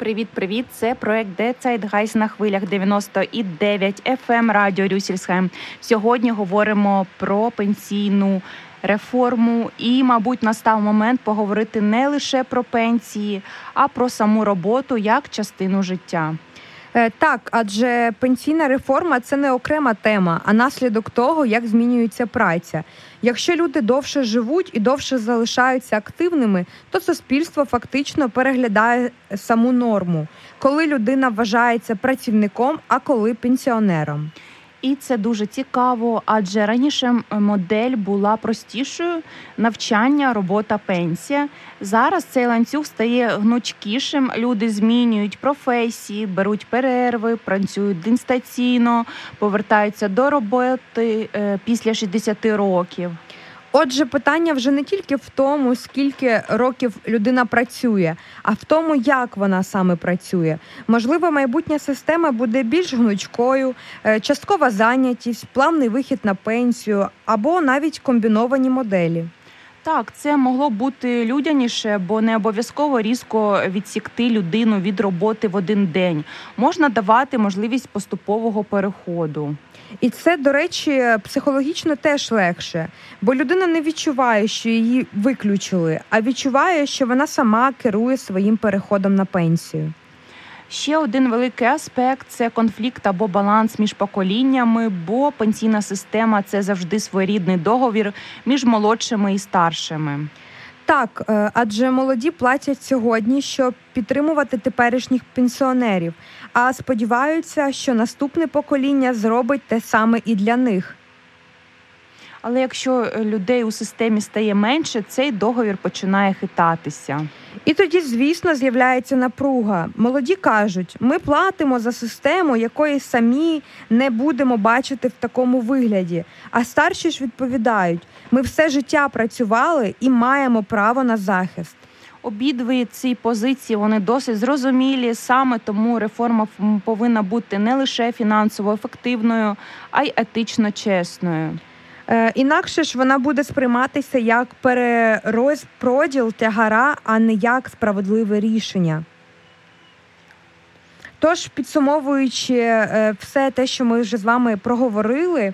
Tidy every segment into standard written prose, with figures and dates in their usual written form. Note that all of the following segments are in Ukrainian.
Привіт! Це проект «Der Zeitgeist» на хвилях 90,9 FM Радіо Рюссельсхайм. Сьогодні говоримо про пенсійну реформу і, мабуть, настав момент поговорити не лише про пенсії, а про саму роботу як частину життя. Так, адже пенсійна реформа – це не окрема тема, а наслідок того, як змінюється праця. Якщо люди довше живуть і довше залишаються активними, то суспільство фактично переглядає саму норму, коли людина вважається працівником, а коли пенсіонером. І це дуже цікаво, адже раніше модель була простішою – навчання, робота, пенсія. Зараз цей ланцюг стає гнучкішим, люди змінюють професії, беруть перерви, працюють дистанційно, повертаються до роботи після 60 років. Отже, питання вже не тільки в тому, скільки років людина працює, а в тому, як вона саме працює. Можливо, майбутня система буде більш гнучкою, часткова зайнятість, плавний вихід на пенсію або навіть комбіновані моделі. Так, це могло бути людяніше, бо не обов'язково різко відсікти людину від роботи в один день. Можна давати можливість поступового переходу. І це, до речі, психологічно теж легше, бо людина не відчуває, що її виключили, а відчуває, що вона сама керує своїм переходом на пенсію. Ще один великий аспект – це конфлікт або баланс між поколіннями, бо пенсійна система – це завжди своєрідний договір між молодшими і старшими. Так, адже молоді платять сьогодні, щоб підтримувати теперішніх пенсіонерів, а сподіваються, що наступне покоління зробить те саме і для них. Але якщо людей у системі стає менше, цей договір починає хитатися. І тоді, звісно, з'являється напруга. Молоді кажуть, ми платимо за систему, якої самі не будемо бачити в такому вигляді. А старші ж відповідають, ми все життя працювали і маємо право на захист. Обидві ці позиції, вони досить зрозумілі, саме тому реформа повинна бути не лише фінансово ефективною, а й етично чесною. Інакше ж вона буде сприйматися як перерозподіл тягара, а не як справедливе рішення. Тож, підсумовуючи все те, що ми вже з вами проговорили,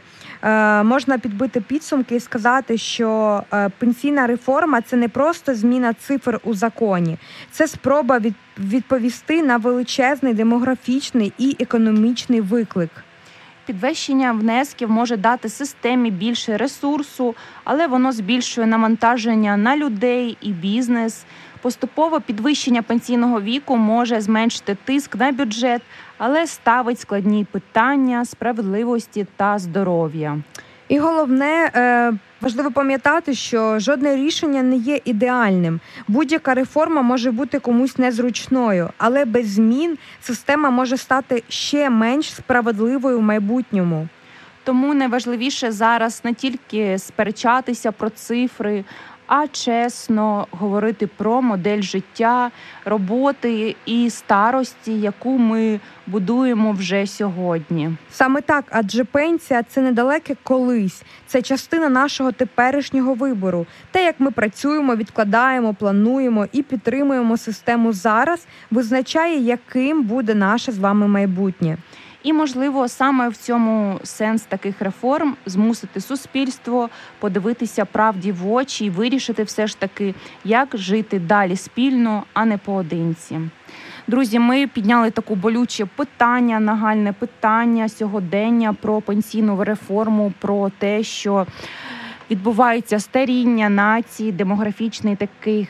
можна підбити підсумки і сказати, що пенсійна реформа – це не просто зміна цифр у законі. Це спроба відповісти на величезний демографічний і економічний виклик. Підвищення внесків може дати системі більше ресурсу, але воно збільшує навантаження на людей і бізнес. Поступове підвищення пенсійного віку може зменшити тиск на бюджет, але ставить складні питання справедливості та здоров'я. І головне, важливо пам'ятати, що жодне рішення не є ідеальним. Будь-яка реформа може бути комусь незручною, але без змін система може стати ще менш справедливою в майбутньому. Тому найважливіше зараз не тільки сперечатися про цифри, а чесно говорити про модель життя, роботи і старості, яку ми будуємо вже сьогодні. Саме так, адже пенсія – це недалеке колись, це частина нашого теперішнього вибору. Те, як ми працюємо, відкладаємо, плануємо і підтримуємо систему зараз, визначає, яким буде наше з вами майбутнє. І, можливо, саме в цьому сенс таких реформ – змусити суспільство подивитися правді в очі і вирішити все ж таки, як жити далі спільно, а не поодинці. Друзі, ми підняли таку болюче питання, нагальне питання сьогодення про пенсійну реформу, про те, що відбувається старіння нації, демографічний такий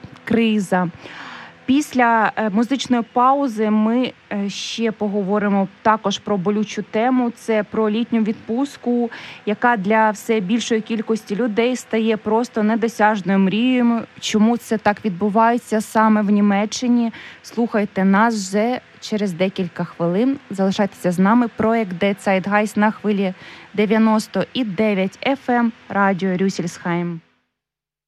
криза. Після музичної паузи ми ще поговоримо також про болючу тему. Це про літню відпустку, яка для все більшої кількості людей стає просто недосяжною мрією. Чому це так відбувається саме в Німеччині? Слухайте нас вже через декілька хвилин. Залишайтеся з нами. Проект «Der Zeitgeist» на хвилі 90,9 FM Радіо Рюссельсхайм.